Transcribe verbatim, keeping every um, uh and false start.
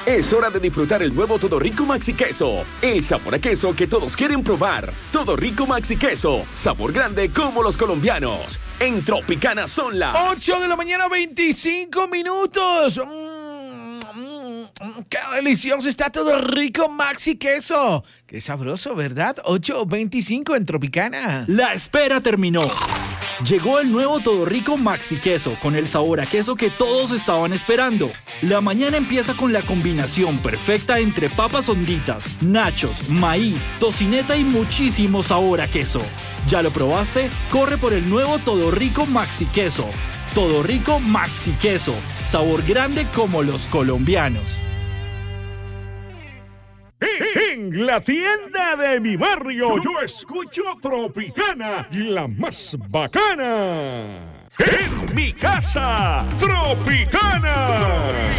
Es hora de disfrutar el nuevo Todo Rico Maxi Queso. El sabor a queso que todos quieren probar. Todo Rico Maxi Queso. Sabor grande como los colombianos. En Tropicana son las ocho de la mañana, veinticinco minutos. Mm, mm, mm, ¡Qué delicioso está Todo Rico Maxi Queso! ¡Qué sabroso!, ¿verdad? ocho veinticinco en Tropicana. La espera terminó. Llegó el nuevo Todo Rico Maxi Queso con el sabor a queso que todos estaban esperando. La mañana empieza con la combinación perfecta entre papas honditas, nachos, maíz, tocineta y muchísimo sabor a queso. ¿Ya lo probaste? Corre por el nuevo Todo Rico Maxi Queso. Todo Rico Maxi Queso. Sabor grande como los colombianos. En la tienda de mi barrio yo escucho Tropicana, la más bacana. En mi casa, Tropicana.